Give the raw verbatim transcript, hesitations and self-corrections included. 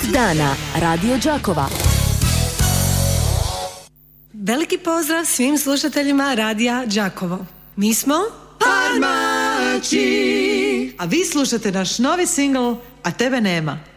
dana Radio Đakova. Veliki pozdrav svim slušateljima Radija Đakovo. Mi smo Parmači. A vi slušate naš novi singl A tebe nema.